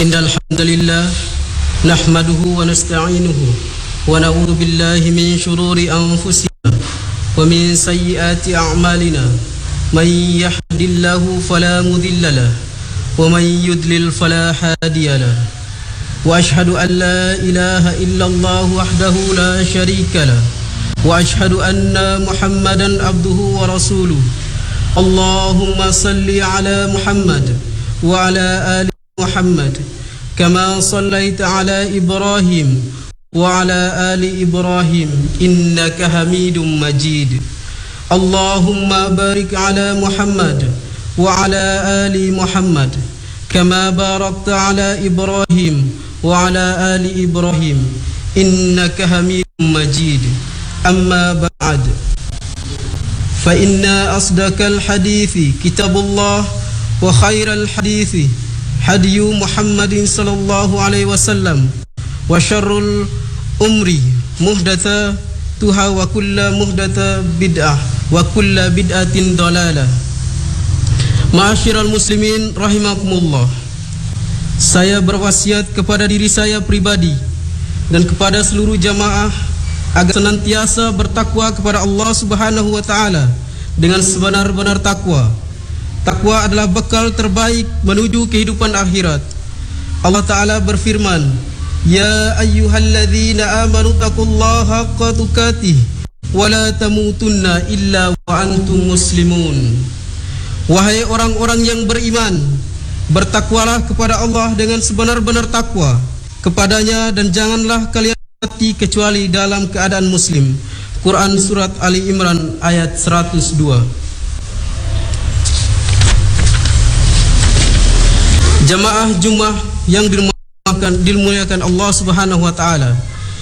إن الحمد لله نحمده ونستعينه ونعوذ بالله من شرور أنفسنا ومن سيئات أعمالنا من يهد الله فلا مضل له ومن يضلل فلا هادي له وأشهد أن لا إله إلا الله وحده لا شريك له وأشهد أن محمدا عبده ورسوله اللهم صل على محمد وعلى آل محمد كما صليت على إبراهيم وعلى آل إبراهيم إنك حميد مجيد اللهم بارك على محمد وعلى آل محمد كما باركت على إبراهيم وعلى آل إبراهيم إنك حميد مجيد أما بعد فإن أصدق الحديث كتاب الله وخير الحديث هدي محمد صلى الله عليه وسلم وشر الأمور محدثاتها وكل محدثة بدعة وكل بدعة ضلالة. Ma'asyiral muslimin rahimakumullah. Saya berwasiat kepada diri saya pribadi dan kepada seluruh jamaah agar senantiasa bertakwa kepada Allah Subhanahu wa taala dengan sebenar-benar takwa. Takwa adalah bekal terbaik menuju kehidupan akhirat. Allah Ta'ala berfirman, Ya ayyuhalladzina amanu taqullaha haqqa tuqatih wa la tamutunna illa wa antum muslimun. Wahai orang-orang yang beriman, bertakwalah kepada Allah dengan sebenar-benar takwa kepadanya dan janganlah kalian mati kecuali dalam keadaan muslim. Quran Surat Ali Imran ayat 102. Jamaah Jumat yang dimuliakan Allah Subhanahu wa taala.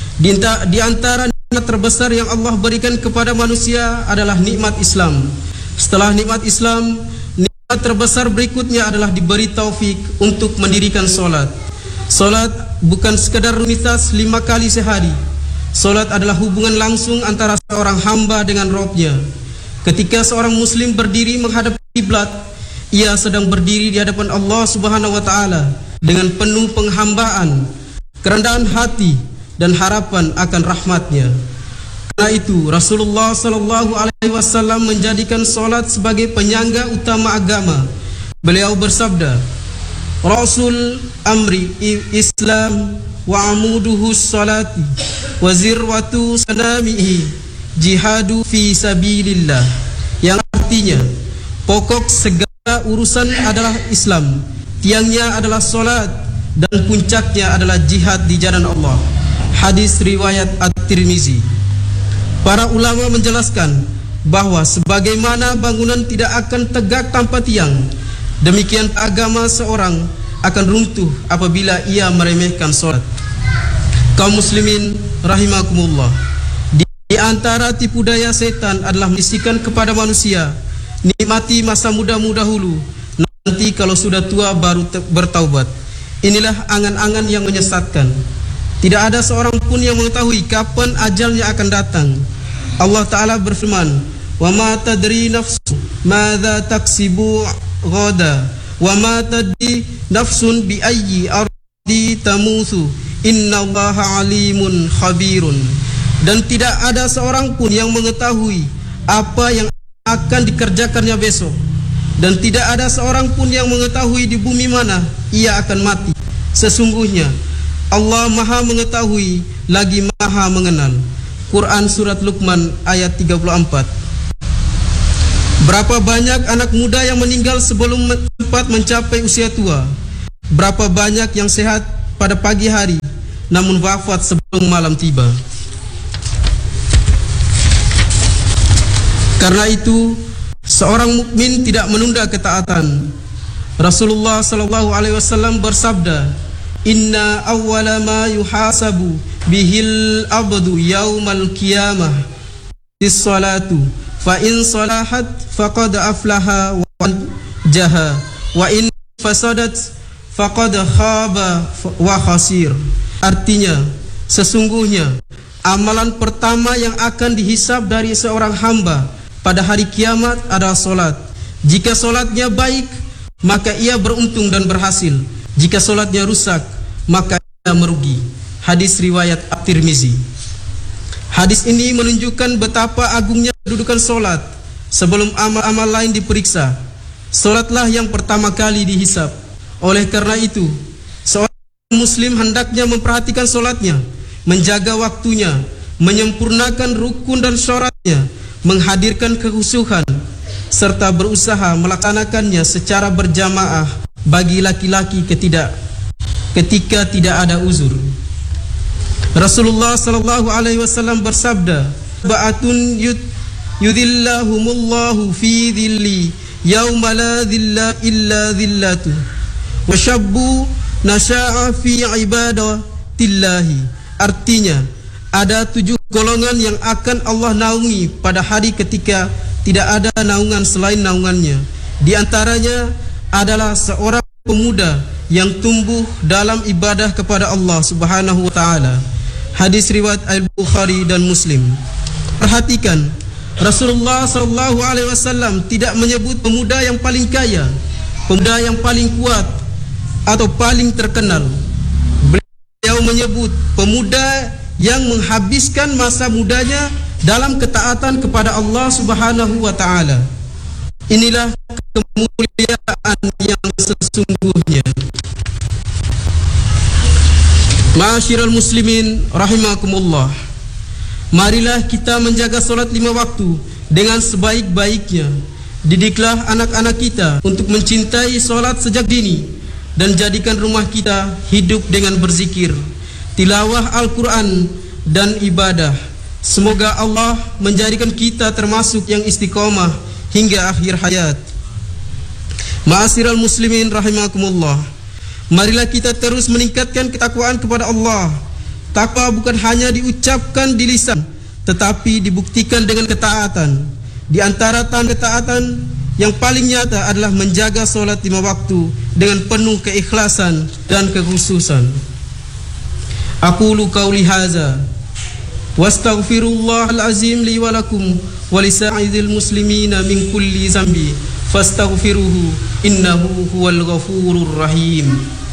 Di antara nikmat terbesar yang Allah berikan kepada manusia adalah nikmat Islam. Setelah nikmat Islam, nikmat terbesar berikutnya adalah diberi taufik untuk mendirikan solat. Solat bukan sekadar rutinitas 5 kali sehari. Solat adalah hubungan langsung antara seorang hamba dengan Rabb-Nya. Ketika seorang muslim berdiri menghadap kiblat, ia sedang berdiri di hadapan Allah Subhanahu wa taala dengan penuh penghambaan, kerendahan hati dan harapan akan rahmat-Nya. Karena itu Rasulullah sallallahu alaihi wasallam menjadikan solat sebagai penyangga utama agama. Beliau bersabda, Rasul amri Islam wa amuduhu salati wa zirwatu sanamihi jihadu fi sabilillah. Yang artinya pokok segala urusan adalah Islam, tiangnya adalah solat dan puncaknya adalah jihad di jalan Allah. Hadis riwayat At-Tirmizi. Para ulama menjelaskan bahawa sebagaimana bangunan tidak akan tegak tanpa tiang, demikian agama seorang akan runtuh apabila ia meremehkan solat. Kaum muslimin rahimakumullah. Di antara tipu daya setan adalah membisikkan kepada manusia, nikmati masa mudamu dahulu, nanti kalau sudah tua baru bertaubat. Inilah angan-angan yang menyesatkan. Tidak ada seorang pun yang mengetahui kapan ajalnya akan datang. Allah Ta'ala berfirman, Wa ma tadri nafsu madza taksibu ghada wa ma tadri nafsun bi ayyi ardi tamuthu innallaha alimun khabirun. Dan tidak ada seorang pun yang mengetahui apa yang akan dikerjakannya besok, dan tidak ada seorang pun yang mengetahui di bumi mana ia akan mati. Sesungguhnya Allah Maha mengetahui lagi Maha mengenal. Quran Surat Luqman ayat 34. Berapa banyak anak muda yang meninggal sebelum sempat mencapai usia tua. Berapa banyak yang sehat pada pagi hari namun wafat sebelum malam tiba. Karena itu seorang mukmin tidak menunda ketaatan. Rasulullah sallallahu alaihi wasallam bersabda, Inna awwala ma yuhasabu bihil abdu yaumal qiyamah bis-salatu fa in salahat faqad aflaha wa anjaha wa in fasadat faqad khaba wa khasir. Artinya, sesungguhnya amalan pertama yang akan dihisab dari seorang hamba pada hari kiamat adalah solat. Jika solatnya baik, maka ia beruntung dan berhasil. Jika solatnya rusak, maka ia merugi. Hadis riwayat At-Tirmizi. Hadis ini menunjukkan betapa agungnya kedudukan solat sebelum amal-amal lain diperiksa. Solatlah yang pertama kali dihisab. Oleh karena itu, seorang muslim hendaknya memperhatikan solatnya, menjaga waktunya, menyempurnakan rukun dan syaratnya, menghadirkan kekhusyukan, serta berusaha melaksanakannya secara berjamaah bagi laki-laki ketika tidak ada uzur. Rasulullah sallallahu alaihi wasallam bersabda, "Ba'atun yudhillahumullahu fi dhilli yauma la dhilla illa dhillatu wa syabbu nasha'a fi ibadatillahi." Artinya, ada 7 golongan yang akan Allah naungi pada hari ketika tidak ada naungan selain naungannya. Di antaranya adalah seorang pemuda yang tumbuh dalam ibadah kepada Allah Subhanahu wa taala. Hadis riwayat Al-Bukhari dan Muslim. Perhatikan, Rasulullah sallallahu alaihi wasallam tidak menyebut pemuda yang paling kaya, pemuda yang paling kuat atau paling terkenal. Beliau menyebut pemuda yang menghabiskan masa mudanya dalam ketaatan kepada Allah Subhanahu wa taala. Inilah kemuliaan yang sesungguhnya. Ma'asyiral muslimin rahimakumullah. Marilah kita menjaga solat 5 waktu dengan sebaik-baiknya. Didiklah anak-anak kita untuk mencintai solat sejak dini dan jadikan rumah kita hidup dengan berzikir, tilawah Al-Quran dan ibadah. Semoga Allah menjadikan kita termasuk yang istiqomah hingga akhir hayat. Ma'asyiral muslimin rahimakumullah. Marilah kita terus meningkatkan ketakwaan kepada Allah. Takwa bukan hanya diucapkan di lisan, tetapi dibuktikan dengan ketaatan. Di antara tanda ketaatan yang paling nyata adalah menjaga solat 5 waktu dengan penuh keikhlasan dan kekhususan. Aqulu qauli hadza wastaghfirullahal azim li wa lakum wa lisa'idil muslimina min kulli zambi fastaghfiruhu innahu huwal ghafurur rahim.